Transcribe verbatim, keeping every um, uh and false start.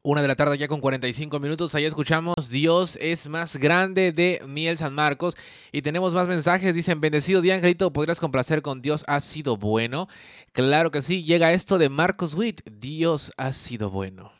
Una de la tarde ya con cuarenta y cinco minutos, ahí escuchamos Dios es más grande de Miel San Marcos y tenemos más mensajes, dicen bendecido día Angelito, ¿podrías complacer con Dios ha sido bueno? Claro que sí, llega esto de Marcos Witt, Dios ha sido bueno.